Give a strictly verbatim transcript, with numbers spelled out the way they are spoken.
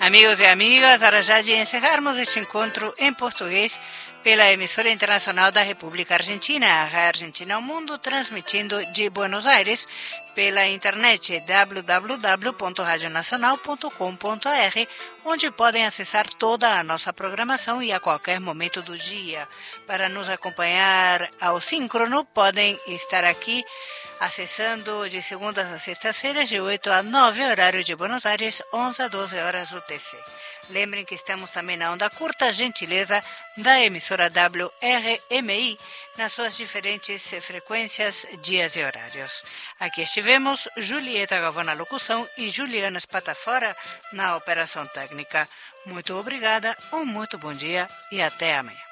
Amigos e amigas, hora já de encerrarmos este encontro em português pela emissora internacional da República Argentina, a Rádio Argentina ao Mundo, transmitindo de Buenos Aires pela internet w w w ponto radio nacional ponto com ponto a r, onde podem acessar toda a nossa programação e a qualquer momento do dia. Para nos acompanhar ao síncrono, podem estar aqui acessando de segundas a sextas-feiras, de oito a nove, horário de Buenos Aires, onze a doze horas U T C. Lembrem que estamos também na onda curta, gentileza da emissora W R M I, nas suas diferentes frequências, dias e horários. Aqui estivemos Julieta Galvão na locução e Juliana Spatafora na operação técnica. Muito obrigada, um muito bom dia e até amanhã.